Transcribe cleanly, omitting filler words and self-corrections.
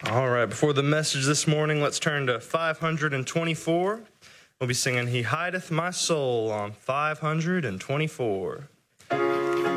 All right, before the message this morning, let's turn to 524. We'll be singing He Hideth My Soul on 524.